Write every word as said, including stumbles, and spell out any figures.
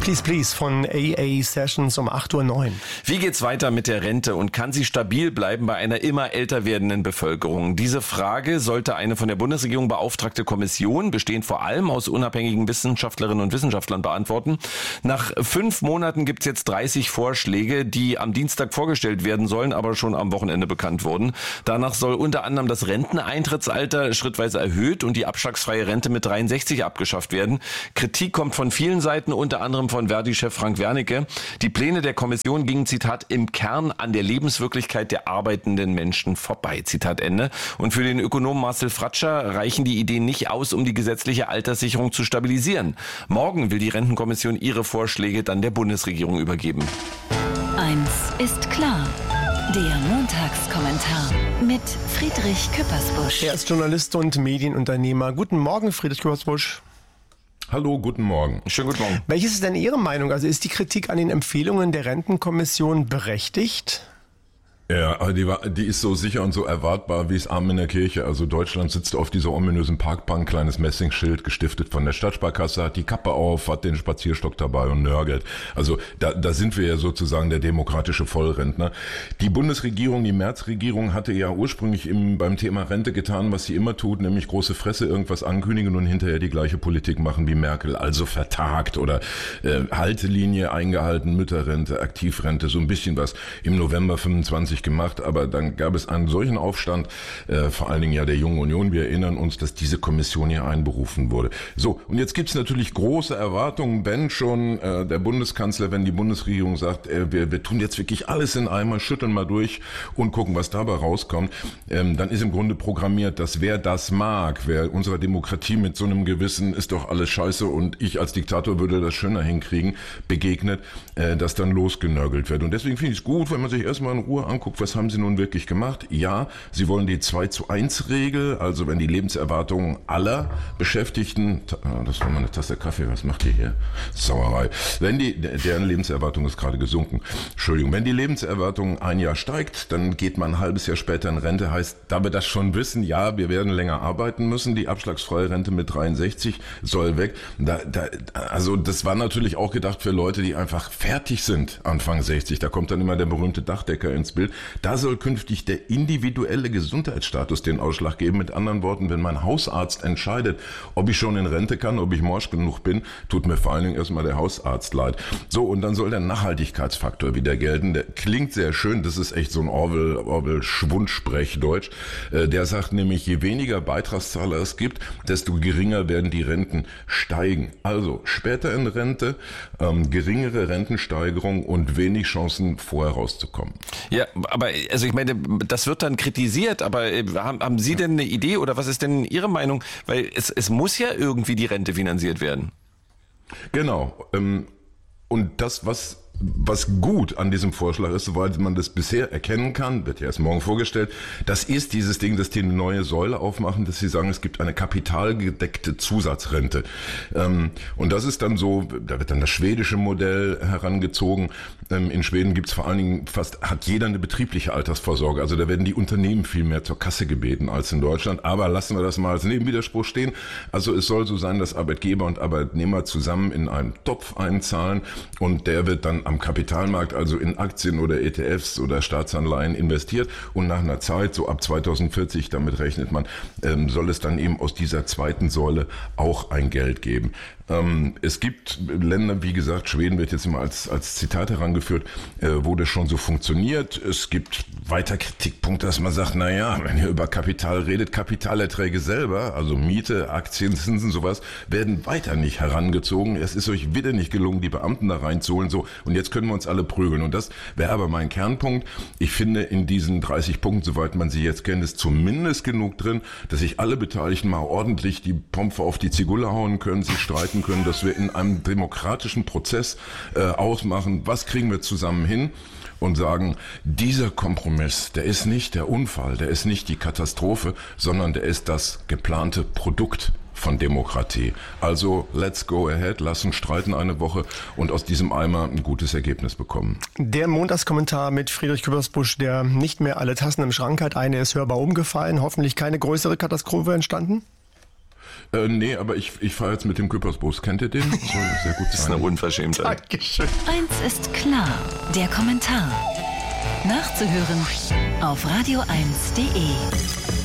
Please Please von A A Sessions um acht Uhr neun. Wie geht's weiter mit der Rente und kann sie stabil bleiben bei einer immer älter werdenden Bevölkerung? Diese Frage sollte eine von der Bundesregierung beauftragte Kommission, bestehend vor allem aus unabhängigen Wissenschaftlerinnen und Wissenschaftlern, beantworten. Nach fünf Monaten gibt's jetzt dreißig Vorschläge, die am Dienstag vorgestellt werden sollen, aber schon am Wochenende bekannt wurden. Danach soll unter anderem das Renteneintrittsalter schrittweise erhöht und die abschlagsfreie Rente mit dreiundsechzig abgeschafft werden. Kritik kommt von vielen Seiten, unter anderem von Verdi-Chef Frank Wernicke. Die Pläne der Kommission gingen, Zitat, im Kern an der Lebenswirklichkeit der arbeitenden Menschen vorbei, Zitat Ende. Und für den Ökonomen Marcel Fratscher reichen die Ideen nicht aus, um die gesetzliche Alterssicherung zu stabilisieren. Morgen will die Rentenkommission ihre Vorschläge dann der Bundesregierung übergeben. Eins ist klar. Der Montagskommentar mit Friedrich Küppersbusch. Er ist Journalist und Medienunternehmer. Guten Morgen, Friedrich Küppersbusch. Hallo, guten Morgen. Schönen guten Morgen. Welches ist denn Ihre Meinung? Also ist die Kritik an den Empfehlungen der Rentenkommission berechtigt? Ja, die, war, die ist so sicher und so erwartbar wie es Arm in der Kirche. Also Deutschland sitzt auf dieser ominösen Parkbank, kleines Messingschild, gestiftet von der Stadtsparkasse, hat die Kappe auf, hat den Spazierstock dabei und nörgelt. Also da, da sind wir ja sozusagen der demokratische Vollrentner. Die Bundesregierung, die Merz-Regierung hatte ja ursprünglich im, beim Thema Rente getan, was sie immer tut, nämlich große Fresse irgendwas ankündigen und hinterher die gleiche Politik machen wie Merkel. Also vertagt oder äh, Haltelinie eingehalten, Mütterrente, Aktivrente, so ein bisschen was im November fünfundzwanzig gemacht, aber dann gab es einen solchen Aufstand, äh, vor allen Dingen ja der Jungen Union. Wir erinnern uns, dass diese Kommission hier einberufen wurde. So, und jetzt gibt's natürlich große Erwartungen, wenn schon äh, der Bundeskanzler, wenn die Bundesregierung sagt, äh, wir, wir tun jetzt wirklich alles in einmal, schütteln mal durch und gucken, was dabei rauskommt, ähm, dann ist im Grunde programmiert, dass wer das mag, wer unserer Demokratie mit so einem Gewissen, ist doch alles scheiße und ich als Diktator würde das schöner hinkriegen, begegnet, äh, dass dann losgenörgelt wird. Und deswegen finde ich es gut, wenn man sich erstmal in Ruhe anguckt, was haben sie nun wirklich gemacht? Ja, sie wollen die zwei zu eins Regel, also wenn die Lebenserwartung aller Beschäftigten, das war mal eine Tasse Kaffee, was macht ihr hier? Sauerei. Wenn die, deren Lebenserwartung ist gerade gesunken. Entschuldigung, wenn die Lebenserwartung ein Jahr steigt, dann geht man ein halbes Jahr später in Rente, heißt, da wir das schon wissen, ja, wir werden länger arbeiten müssen, die abschlagsfreie Rente mit dreiundsechzig soll weg. Da, da, also das war natürlich auch gedacht für Leute, die einfach fertig sind, Anfang sechzig. Da kommt dann immer der berühmte Dachdecker ins Bild. Da soll künftig der individuelle Gesundheitsstatus den Ausschlag geben. Mit anderen Worten, wenn mein Hausarzt entscheidet, ob ich schon in Rente kann, ob ich morsch genug bin, tut mir vor allen Dingen erstmal der Hausarzt leid. So, und dann soll der Nachhaltigkeitsfaktor wieder gelten. Der klingt sehr schön, das ist echt so ein Orwell, Orwell-Schwundsprechdeutsch. Der sagt nämlich, je weniger Beitragszahler es gibt, desto geringer werden die Renten steigen. Also später in Rente, ähm, geringere Rentensteigerung und wenig Chancen, vorher rauszukommen. Ja, aber also ich meine, das wird dann kritisiert, aber haben, haben Sie denn eine Idee oder was ist denn Ihre Meinung? Weil es, es muss ja irgendwie die Rente finanziert werden. Genau. Ähm, und das, was Was gut an diesem Vorschlag ist, soweit man das bisher erkennen kann, wird ja erst morgen vorgestellt, das ist dieses Ding, dass die eine neue Säule aufmachen, dass sie sagen, es gibt eine kapitalgedeckte Zusatzrente. Und das ist dann so, da wird dann das schwedische Modell herangezogen. In Schweden gibt es vor allen Dingen fast, hat jeder eine betriebliche Altersvorsorge. Also da werden die Unternehmen viel mehr zur Kasse gebeten als in Deutschland. Aber lassen wir das mal als Nebenwiderspruch stehen. Also es soll so sein, dass Arbeitgeber und Arbeitnehmer zusammen in einen Topf einzahlen und der wird dann am Kapitalmarkt, also in Aktien oder E T Fs oder Staatsanleihen investiert und nach einer Zeit, so ab zweitausendvierzig, damit rechnet man, ähm, soll es dann eben aus dieser zweiten Säule auch ein Geld geben. Ähm, es gibt Länder, wie gesagt, Schweden wird jetzt immer als, als Zitat herangeführt, äh, wo das schon so funktioniert. Es gibt weiter Kritikpunkte, dass man sagt, na ja, wenn ihr über Kapital redet, Kapitalerträge selber, also Miete, Aktien, Zinsen, sowas, werden weiter nicht herangezogen. Es ist euch wieder nicht gelungen, die Beamten da reinzuholen, so, und jetzt können wir uns alle prügeln. Und das wäre aber mein Kernpunkt. Ich finde, in diesen dreißig Punkten, soweit man sie jetzt kennt, ist zumindest genug drin, dass sich alle Beteiligten mal ordentlich die Pompe auf die Zigulle hauen können, sich streiten können, dass wir in einem demokratischen Prozess äh, ausmachen, was kriegen wir zusammen hin und sagen, dieser Kompromiss, der ist nicht der Unfall, der ist nicht die Katastrophe, sondern der ist das geplante Produkt von Demokratie. Also let's go ahead, lass uns streiten eine Woche und aus diesem Eimer ein gutes Ergebnis bekommen. Der Montagskommentar mit Friedrich Küppersbusch, der nicht mehr alle Tassen im Schrank hat. Eine ist hörbar umgefallen, hoffentlich keine größere Katastrophe entstanden? Äh, nee, aber ich, ich fahre jetzt mit dem Küppersbus. Kennt ihr den? Soll sehr gut sein. Das ist eine Unverschämtheit. Dankeschön. Eins ist klar, der Kommentar. Nachzuhören auf radio eins punkt de.